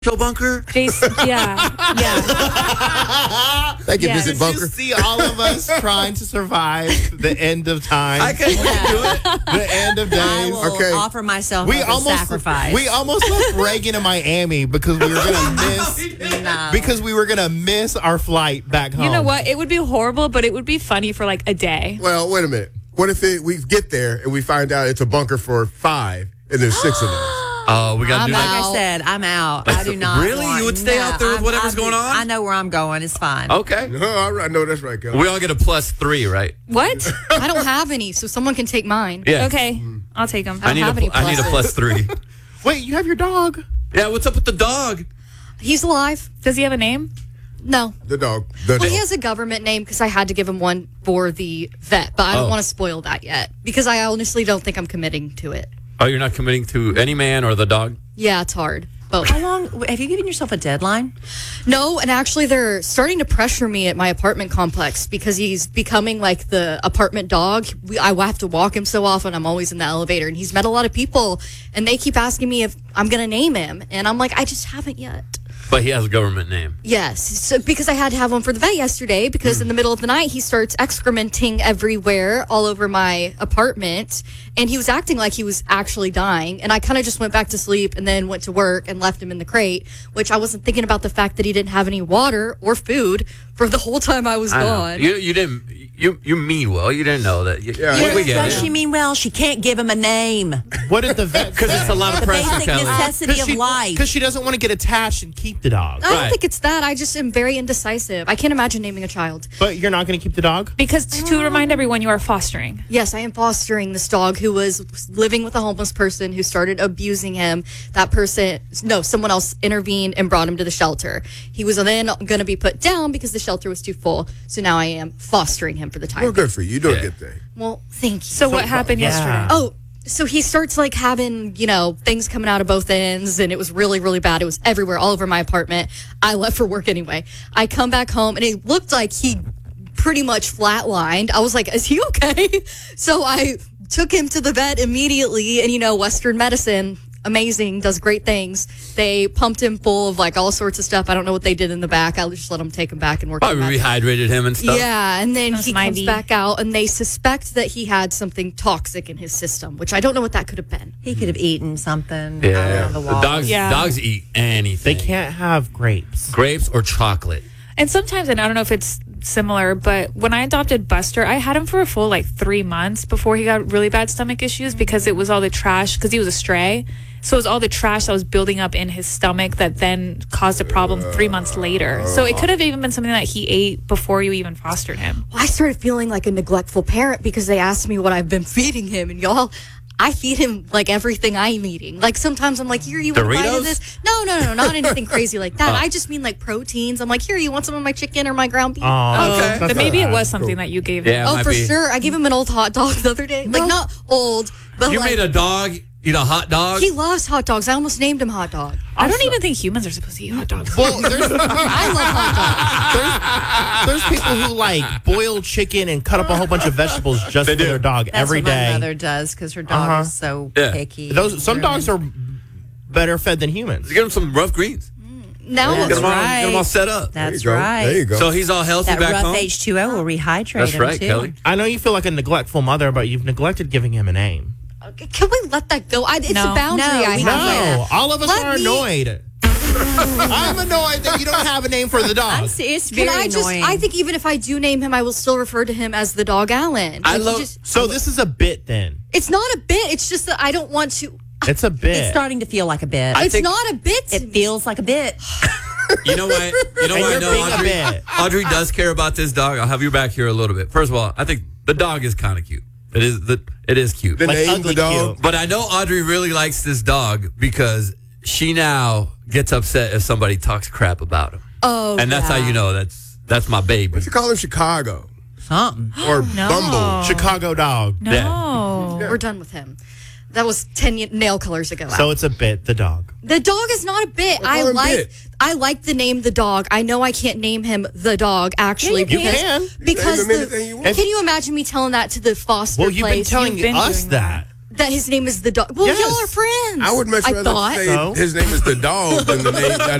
Show Bunker? Jason, yeah. Thank you, Yes. Visit Did you Bunker. see all of us trying to survive the end of time? I can do it. The end of I days. will Okay. offer myself We as a almost sacrifice. we almost left Reagan in Miami because we were gonna miss our flight back home. You know what? It would be horrible, but it would be funny for like a day. Well, wait a minute. What if we get there and we find out it's a bunker for 5 and there's 6 of us? Oh, we got to do Like that. I said, I'm out. I do not. Really? want- You would stay out there with whatever's going on? I know where I'm going. It's fine. Okay. I know that's right, Kelly. We all get a +3, right? What? I don't have any, so someone can take mine. Yeah. Okay, I'll take them. I need have any a +3. Wait, you have your dog? Yeah, what's up with the dog? He's alive. Does he have a name? No. The dog. Well, he has a government name because I had to give him one for the vet, but I don't Oh. want to spoil that yet because I honestly don't think I'm committing to it. Oh, you're not committing to any man or the dog? Yeah, it's hard. Both. How long have you given yourself a deadline? No, and actually they're starting to pressure me at my apartment complex because he's becoming like the apartment dog. I have to walk him so often. I'm always in the elevator, and he's met a lot of people, and they keep asking me if I'm going to name him, and I'm like, I just haven't yet. But he has a government name. Yes, so because I had to have one for the vet yesterday because in the middle of the night he starts excrementing everywhere all over my apartment, and he was acting like he was actually dying, and I kind of just went back to sleep and then went to work and left him in the crate, which I wasn't thinking about the fact that he didn't have any water or food for the whole time I was I know. gone. You didn't. You mean well. You didn't know that. We get Does it. she mean well? She can't give him a name. What did the vet Because it's a lot of The pressure, basic Kelly. necessity of life. Because she doesn't want to get attached and keep the dog. I don't Right. think it's that. I just am very indecisive. I can't imagine naming a child. But you're not going to keep the dog? Because to remind everyone, you are fostering. Yes, I am fostering this dog who was living with a homeless person who started abusing him. That person, no, someone else intervened and brought him to the shelter. He was then going to be put down because the shelter was too full. So now I am fostering him for the time. Well, good for you. You doing Yeah. a good thing. Well, thank you. So what happened yesterday? Oh, so he starts like having, things coming out of both ends, and it was really, really bad. It was everywhere, all over my apartment. I left for work anyway. I come back home, and it looked like he pretty much flatlined. I was like, is he okay? So I took him to the vet immediately, and, Western medicine, amazing, does great things. They pumped him full of like all sorts of stuff. I don't know what they did in the back. I just let him take him back and work him Probably back. rehydrated him and stuff. Yeah, and then That's he my comes V. back out, and they suspect that he had something toxic in his system, which I don't know what that could have been. He could have eaten something Yeah. out on the wall. Dogs eat anything. They can't have grapes. Grapes or chocolate. And sometimes, and I don't know if it's similar, but when I adopted Buster, I had him for a full 3 months before he got really bad stomach issues because it was all the trash, because he was a stray. So it was all the trash that was building up in his stomach that then caused a problem 3 months later. So it could have even been something that he ate before you even fostered him. Well, I started feeling like a neglectful parent because they asked me what I've been feeding him, and y'all, I feed him like everything I'm eating. Like sometimes I'm like, here, you want a bite Doritos? of this? No, not anything crazy like that. I just mean like proteins. I'm like, here, you want some of my chicken or my ground beef? Okay. Then maybe it was something that you gave him. Yeah, it Oh, might for be. sure. I gave him an old hot dog the other day. Like not old, but You like made a dog eat a hot dog? he loves hot dogs. I almost named him Hot Dog. I don't even think humans are supposed to eat hot dogs. Well, there's, I love hot dogs. there's people who boil chicken and cut up a whole bunch of vegetables just for their dog That's every what my day. mother does because her dog is so Yeah. picky. Some dogs are better fed than humans. Get him some rough greens. Now Get them, all, right. get 'em all set up. That's There you go. right. There you go. So he's all healthy That back rough home? H2O will rehydrate That's him right, too. Kelly. I know you feel like a neglectful mother, but you've neglected giving him a name. Can we let that go? It's No. a boundary No, I we have. No, all of us Let are me- annoyed. I'm annoyed that you don't have a name for the dog. It's Can very I just? annoying. I think even if I do name him, I will still refer to him as the dog Alan. I Like, love- So this is a bit then. It's not a bit. It's just that I don't want to. It's a bit. it's starting to feel like a bit. It's think- not a bit. to It me. feels like a bit. You know what? You know And what I you're know, being a Audrey? bit. Audrey does care about this dog. I'll have you back here a little bit. First of all, I think the dog is kind of cute. It is cute. The Like name, ugly the dog. cute. But I know Audrey really likes this dog because she now gets upset if somebody talks crap about him. Oh, And that's how yeah. you know that's my baby. What you call him, Chicago Something. or No. Bumble? Chicago dog. No. We're done with him. That was 10 nail colors ago. So it's a bit, the dog. The dog is not a bit. Well, call him Bit. I like the name the dog. I know I can't name him the dog actually You can. because Name him anything you want. can you imagine me telling that to the foster Well, you've been place? telling You've been us doing that. That his name is the dog. Well, Yes. y'all are friends. I would much I rather thought. say So? his name is the dog than the name.